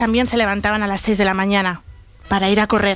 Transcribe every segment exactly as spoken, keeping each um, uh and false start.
también se levantaban a las seis de la mañana para ir a correr.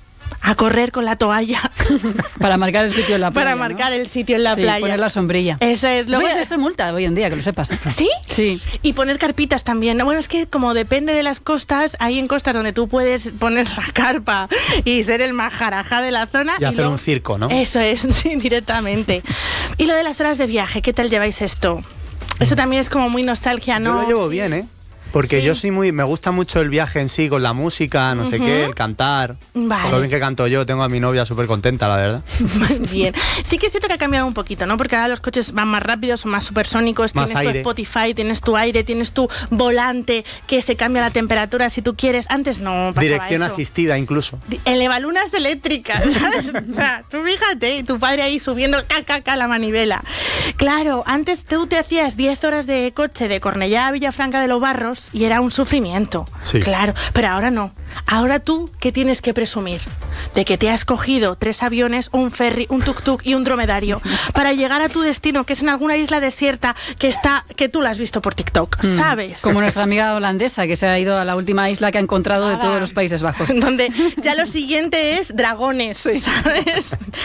A correr con la toalla. Para marcar el sitio en la playa. Para marcar, ¿no?, el sitio en la sí, playa. Poner la sombrilla. Eso es. Luego eso, se... eso es multa hoy en día, que lo sepas. ¿Sí? Sí. Y poner carpitas también. Bueno, es que como depende de las costas, hay en costas donde tú puedes poner la carpa y ser el majarajá de la zona. Y, y hacer luego... un circo, ¿no? Eso es, sí, directamente. Y lo de las horas de viaje, ¿qué tal lleváis esto? Eso también es como muy nostalgia, ¿no? Yo lo llevo sí. bien, ¿eh? Porque sí. yo soy muy... Me gusta mucho el viaje en sí, con la música, no uh-huh. sé qué, el cantar. Vale. Por lo bien que canto yo, tengo a mi novia súper contenta, la verdad. Bien. Sí que es cierto que ha cambiado un poquito, ¿no? Porque ahora los coches van más rápidos, son más supersónicos, más tienes aire. tu Spotify, tienes tu aire, tienes tu volante, que se cambia la temperatura si tú quieres. Antes no pasaba Dirección eso. asistida, incluso. Elevalunas eléctricas, ¿sabes? O sea, tú fíjate, y tu padre ahí subiendo cacaca la manivela. Claro, antes tú te hacías diez horas de coche de Cornellá a Villafranca de los Barros y era un sufrimiento. Sí. Claro, pero ahora no. Ahora tú, ¿qué tienes que presumir? De que te has cogido tres aviones, un ferry, un tuk-tuk y un dromedario para llegar a tu destino, que es en alguna isla desierta que está, que tú la has visto por TikTok, mm. ¿sabes? Como nuestra amiga holandesa, que se ha ido a la última isla que ha encontrado ah, de todos los Países Bajos. Donde ya lo siguiente es dragones, sí. ¿sabes?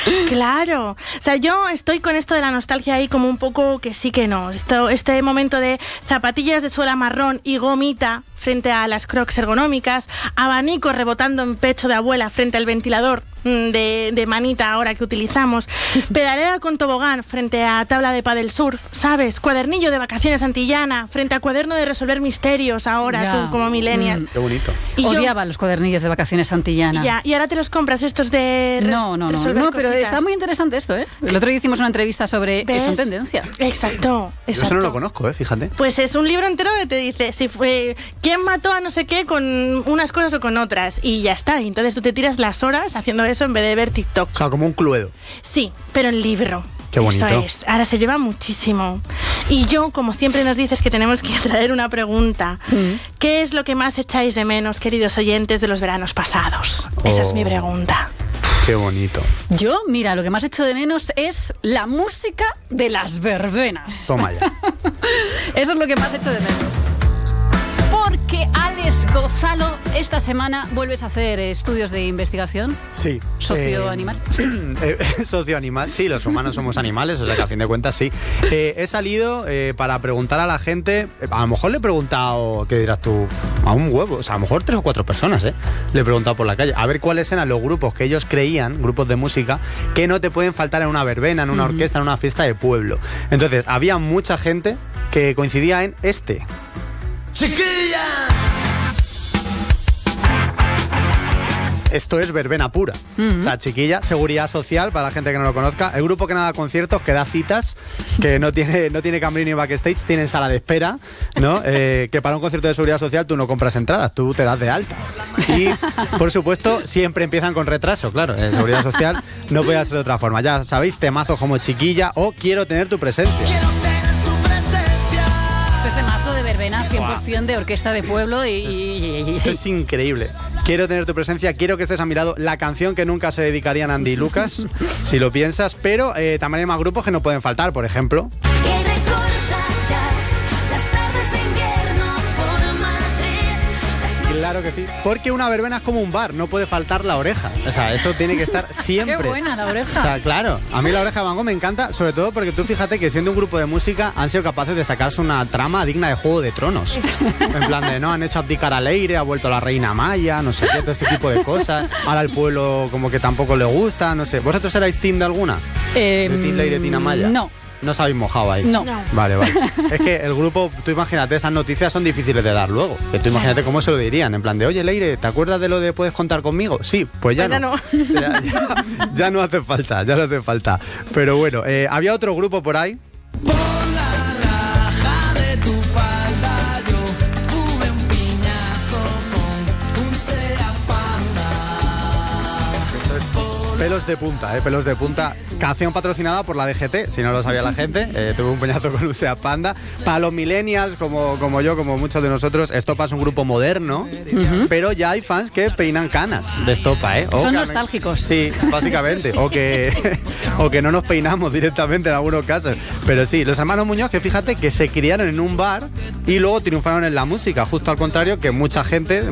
Claro. O sea, yo estoy con esto de la nostalgia ahí como un poco que sí que no. Esto, este momento de zapatillas de suela marrón y gomita frente a las Crocs ergonómicas, abanico rebotando en pecho de abuela frente al ventilador de, de manita ahora que utilizamos, pedalea con tobogán frente a tabla de pádel surf, ¿sabes? Cuadernillo de vacaciones antillana frente a cuaderno de resolver misterios ahora, ya. Tú como millennial. Mm, qué bonito. Y Odiaba yo, los cuadernillos de vacaciones antillana. Ya, y ahora te los compras estos de re- No, no, no, no, pero está muy interesante esto, ¿eh? El otro día hicimos una entrevista sobre ¿Ves? Eso en tendencia. Exacto, exacto. Yo eso no lo conozco, ¿eh? Fíjate. Pues es un libro entero que te dice si fue quién mató a no sé qué con unas cosas o con otras y ya está. Y entonces tú te tiras las horas haciendo eso en vez de ver TikTok. O sea, como un Cluedo. Sí, pero en libro. Qué bonito. Eso es. Ahora se lleva muchísimo. Y yo, como siempre nos dices que tenemos que traer una pregunta. Mm. ¿Qué es lo que más echáis de menos, queridos oyentes, de los veranos pasados? Oh. Esa es mi pregunta. Qué bonito. Yo, mira, lo que más echo de menos es la música de las verbenas. Toma ya. Eso es lo que más echo de menos. Porque Alex Gonzalo, esta semana vuelves a hacer estudios de investigación. Sí. ¿Socioanimal? Eh, eh, socioanimal, sí, los humanos somos animales, o sea que a fin de cuentas sí. Eh, he salido eh, para preguntar a la gente, a lo mejor le he preguntado, ¿qué dirás tú? A un huevo, o sea, a lo mejor tres o cuatro personas, ¿eh? Le he preguntado por la calle, a ver cuáles eran los grupos que ellos creían, grupos de música, que no te pueden faltar en una verbena, en una uh-huh. orquesta, en una fiesta de pueblo. Entonces, había mucha gente que coincidía en este. ¡Chiquilla! Esto es verbena pura. Uh-huh. O sea, Chiquilla, seguridad social, para la gente que no lo conozca. El grupo que no da conciertos, que da citas, que no tiene, no tiene camerino ni backstage, tiene sala de espera, ¿no? Eh, que para un concierto de seguridad social tú no compras entradas, tú te das de alta. Y, por supuesto, siempre empiezan con retraso, claro. En seguridad social no puede ser de otra forma. Ya sabéis, temazos como Chiquilla o Quiero tener tu presencia. Verbena cien por ciento de orquesta de pueblo y... Es, es increíble. Quiero tener tu presencia, quiero que estés a mi lado. La canción que nunca se dedicarían a Andy y Lucas, si lo piensas, pero eh, también hay más grupos que no pueden faltar, por ejemplo... Claro que sí, porque una verbena es como un bar, no puede faltar la oreja. O sea, eso tiene que estar siempre. Qué buena la oreja. O sea, claro, a mí la oreja de Van Gogh me encanta, sobre todo porque tú fíjate que siendo un grupo de música han sido capaces de sacarse una trama digna de Juego de Tronos. En plan de, no, han hecho abdicar a Leire, ha vuelto la reina Maya, no sé qué, todo este tipo de cosas. Ahora al pueblo como que tampoco le gusta, no sé. ¿Vosotros erais team de alguna? Eh, ¿De team Leire, team Amaya? No. No os habéis mojado ahí. No. no. Vale, vale. Es que el grupo, tú imagínate, esas noticias son difíciles de dar luego. Que tú imagínate cómo se lo dirían. En plan de, oye, Leire, ¿te acuerdas de lo de puedes contar conmigo? Sí, pues ya pues no. Ya no. Ya, ya, ya no hace falta, ya no hace falta. Pero bueno, eh, había otro grupo por ahí. Pelos de punta, eh, pelos de punta. Canción patrocinada por la D G T, si no lo sabía la gente. Eh, tuve un peñazo con un Seat Panda. Para los millennials, como, como yo, como muchos de nosotros, Estopa es un grupo moderno, uh-huh. pero ya hay fans que peinan canas de Estopa, ¿eh? O Son que, nostálgicos. Sí, básicamente. O que, o que no nos peinamos directamente en algunos casos. Pero sí, los hermanos Muñoz, que fíjate que se criaron en un bar y luego triunfaron en la música. Justo al contrario que mucha gente,